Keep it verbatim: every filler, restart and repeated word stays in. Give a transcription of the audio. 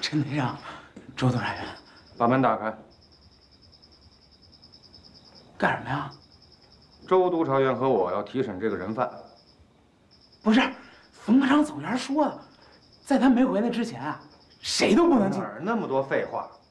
陈队长，周督察员， 把门打开。 干什么呀？ 周督察员和我要提审这个人犯。 不是，冯科长总员说了，在他没回来之前啊，谁都不能进。 哪儿那么多废话？